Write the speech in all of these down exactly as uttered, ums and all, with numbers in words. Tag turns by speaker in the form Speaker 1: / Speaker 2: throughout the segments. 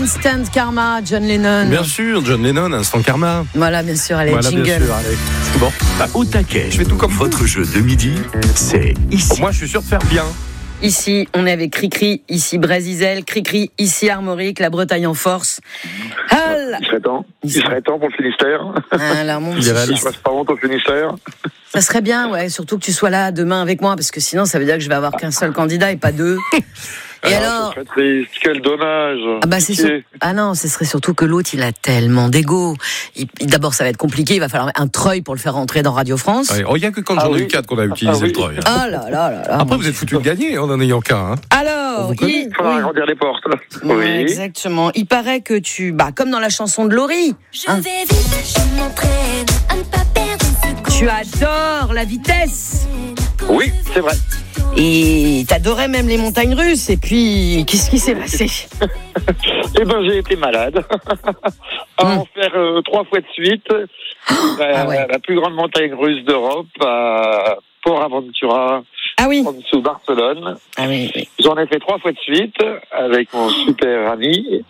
Speaker 1: Instant Karma, John Lennon.
Speaker 2: Bien sûr, John Lennon, Instant Karma.
Speaker 1: Voilà, bien sûr, allez,
Speaker 2: voilà,
Speaker 1: jingle.
Speaker 2: Bien sûr, allez. Bon,
Speaker 3: Au taquet,
Speaker 2: je fais tout comme
Speaker 3: votre jeu de midi, c'est ici.
Speaker 2: moi, je suis sûr de faire bien.
Speaker 1: Ici, on est avec Cricri, ici Brésil, Cricri, ici Armorique, la Bretagne en force. Hal.
Speaker 4: Il serait temps. Il serait temps pour le Finistère.
Speaker 1: Alors, mon
Speaker 2: Il est
Speaker 1: petit,
Speaker 2: réaliste.
Speaker 4: Je passe pas honte au Finistère.
Speaker 1: ça serait bien, ouais, surtout que tu sois là demain avec moi, parce que sinon, ça veut dire que je vais avoir qu'un seul candidat et pas deux. Et alors,
Speaker 4: Ce serait triste. Quel dommage.
Speaker 1: ah bah c'est
Speaker 4: Pitié.
Speaker 1: sûr. Ah non, ce serait surtout que l'autre, il a tellement d'ego. Il- il- D'abord, ça va être compliqué. Il va falloir un treuil pour le faire rentrer dans Radio France.
Speaker 2: Ouais, oh, il n'y a que quand
Speaker 4: Ah
Speaker 2: j'en ai
Speaker 4: oui.
Speaker 2: eu quatre qu'on a utilisé
Speaker 4: Ah oui.
Speaker 2: le treuil. hein.
Speaker 1: Ah là là là là.
Speaker 2: Après, vous êtes foutu de gagner en en ayant qu'un. Hein.
Speaker 1: Alors,
Speaker 2: vous connaît.
Speaker 1: il,
Speaker 4: Il faudra
Speaker 1: oui.
Speaker 4: agrandir les portes.
Speaker 1: Ouais,
Speaker 4: Oui.
Speaker 1: exactement. Il paraît que tu, bah, comme dans la chanson de Laurie,
Speaker 5: Je
Speaker 1: hein,
Speaker 5: vais vite, je m'entraîne à ne pas perdre une seconde.
Speaker 1: tu adores la vitesse.
Speaker 4: Oui, c'est vrai.
Speaker 1: Et t'adorais même les montagnes russes. Et puis, qu'est-ce qui s'est passé?
Speaker 4: Eh ben, j'ai été malade. À en faire euh, trois fois de suite. La,
Speaker 1: ah ouais.
Speaker 4: la plus grande montagne russe d'Europe, à Port Aventura,
Speaker 1: Ah oui.
Speaker 4: en dessous de Barcelone.
Speaker 1: Ah oui, oui.
Speaker 4: J'en ai fait trois fois de suite avec mon super ami.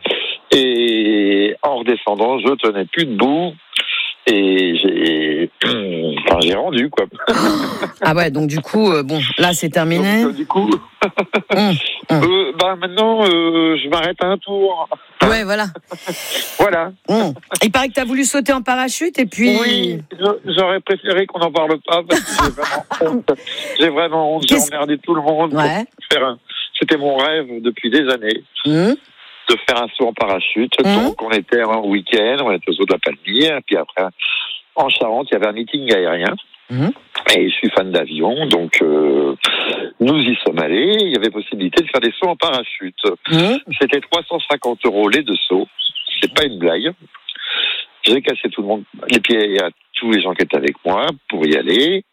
Speaker 4: Et en redescendant, je tenais plus debout. Et j'ai, enfin, j'ai rendu, quoi.
Speaker 1: Ah ouais, donc du coup, euh, bon, là c'est terminé.
Speaker 4: Donc, euh, du coup,
Speaker 1: Hum, hum.
Speaker 4: euh, bah, maintenant, euh, je m'arrête à un tour.
Speaker 1: Ouais, voilà.
Speaker 4: Voilà.
Speaker 1: Hum. Il paraît que t'as voulu sauter en parachute et puis.
Speaker 4: Oui, je- j'aurais préféré qu'on n'en parle pas parce que j'ai vraiment honte. J'ai vraiment honte. J'ai
Speaker 1: Qu'est-ce-
Speaker 4: emmerdé tout le monde. pour
Speaker 1: Ouais.
Speaker 4: faire un- C'était mon rêve depuis des années
Speaker 1: Hum.
Speaker 4: de faire un saut en parachute.
Speaker 1: Mhm.
Speaker 4: Donc, on était un week-end, on était au zoo de la Palmyre, et puis après, en Charente, il y avait un meeting aérien.
Speaker 1: Mhm.
Speaker 4: Et je suis fan d'avion, donc euh, nous y sommes allés. Il y avait possibilité de faire des sauts en parachute.
Speaker 1: Hum.
Speaker 4: C'était trois cent cinquante euros les deux sauts. C'est pas une blague. J'ai cassé tout le monde, les pieds à tous les gens qui étaient avec moi pour y aller.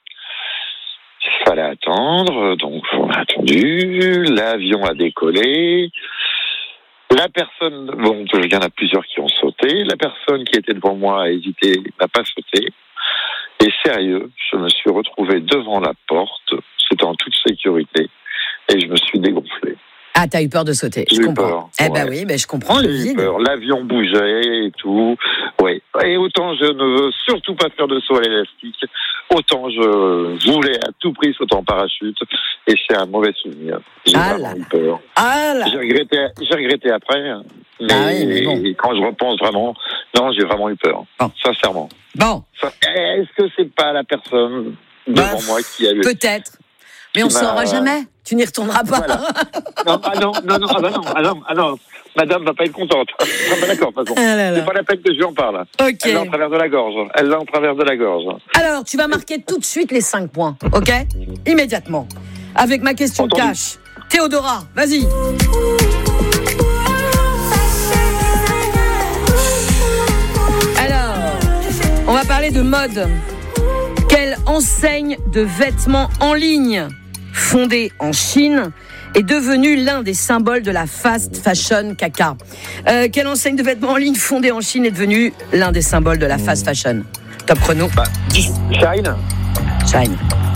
Speaker 4: Il fallait attendre, donc on a attendu. L'avion a décollé. La personne, bon, il y en a plusieurs qui ont sauté. La personne qui était devant moi a hésité, n'a pas sauté. Et sérieux, je me suis retrouvé devant la porte. C'était en toute sécurité. Et je me suis dégonflé.
Speaker 1: Ah, t'as eu peur de sauter,
Speaker 4: J'ai
Speaker 1: je
Speaker 4: eu
Speaker 1: comprends.
Speaker 4: peur,
Speaker 1: Eh ben
Speaker 4: ouais.
Speaker 1: oui, ben je comprends le
Speaker 4: J'ai eu
Speaker 1: vide.
Speaker 4: peur. L'avion bougeait et tout. Oui. Et autant je ne veux surtout pas faire de saut à l'élastique, autant je voulais à tout prix sauter en parachute. Et c'est un mauvais souvenir. J'ai
Speaker 1: Ah
Speaker 4: vraiment
Speaker 1: là
Speaker 4: eu peur.
Speaker 1: Ah là.
Speaker 4: J'ai regretté, j'ai regretté après. Mais,
Speaker 1: Ah oui, mais bon.
Speaker 4: quand je repense vraiment, non, j'ai vraiment eu peur.
Speaker 1: Bon.
Speaker 4: Sincèrement.
Speaker 1: Bon,
Speaker 4: Ça- Est-ce que c'est pas la personne
Speaker 1: Bah,
Speaker 4: devant moi qui a eu...
Speaker 1: peut-être. Mais on
Speaker 4: Qui
Speaker 1: ne
Speaker 4: m'a-
Speaker 1: saura jamais. Tu n'y retourneras pas.
Speaker 4: Voilà. Non, ah non, non, non, ah bah non, ah non, ah non, madame va pas être contente. Ah bah d'accord, de toute façon.
Speaker 1: Ah là là.
Speaker 4: C'est pas la peine que je lui en parle.
Speaker 1: Ok.
Speaker 4: Elle l'a en travers de la gorge. Elle l'a en travers de la gorge.
Speaker 1: Alors, tu vas marquer tout de suite les cinq points, ok? Immédiatement. Avec ma question
Speaker 4: Entendu.
Speaker 1: cash. Théodora, vas-y. Alors, on va parler de mode. Quelle enseigne de vêtements en ligne, fondée en Chine, est devenue l'un des symboles de la fast fashion caca? Euh, quelle enseigne de vêtements en ligne fondée en Chine est devenue l'un des symboles de la fast fashion? Top chrono.
Speaker 4: Shine.
Speaker 1: Shine.